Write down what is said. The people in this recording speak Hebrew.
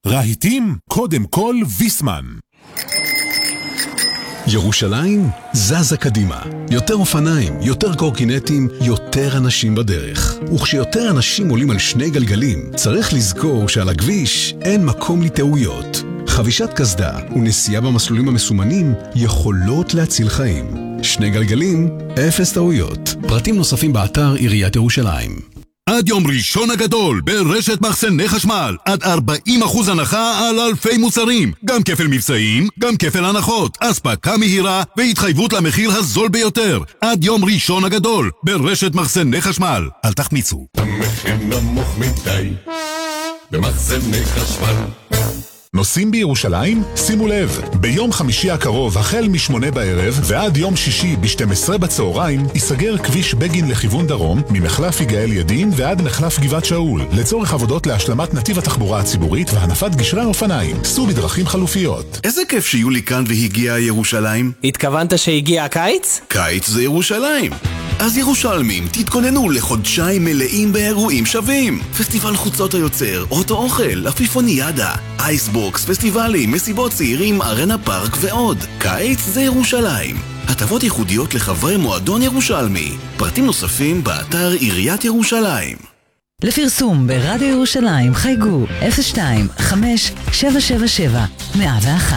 רהיטים, קודם כל ויסמן. ירושלים זזה קדימה. יותר אופניים, יותר קורקינטים, יותר אנשים בדרך. וכשיותר אנשים עולים על שני גלגלים, צריך לזכור שעל הכביש אין מקום לטעויות. חבישת קסדה ונסיעה במסלולים המסומנים יכולות להציל חיים. שני גלגלים, אפס טעויות. פרטים נוספים באתר עיריית ירושלים. עד יום ראשון הגדול ברשת מחסני חשמל עד 40% הנחה על אלפי מוצרים, גם כפל מבצעים, גם כפל הנחות, אספקה מהירה והתחייבות למחיר הזול ביותר. עד יום ראשון הגדול ברשת מחסני חשמל. אל תחמיצו. המחיר נמוך מדי במחסני חשמל. נוסעים בירושלים? שימו לב, ביום חמישי הקרוב החל מ8 בערב ועד יום שישי ב12 בצהריים ייסגר כביש בגין לכיוון דרום ממחלף יגאל ידין ועד מחלף גבעת שאול לצורך עבודות להשלמת נתיב התחבורה הציבורית והנפת גשרי האופניים. סעו בדרכים חלופיות. איזה כיף שיולי כאן והגיעה ירושלים. התכוונת שהגיע הקיץ? קיץ זה ירושלים. אז ירושלמים, תתכוננו לחודשיים מלאים באירועים שווים. פסטיבל חוצות היוצר, אוטו אוכל, אפיפוניאדה, אייסבוקס, פסטיבלים, מסיבות צעירים, ארנה פארק ועוד. קיץ זה ירושלים. הטבות ייחודיות לחברי מועדון ירושלמי. פרטים נוספים באתר עיריית ירושלים. לפרסום ברדיו ירושלים חייגו 02-5-777-101.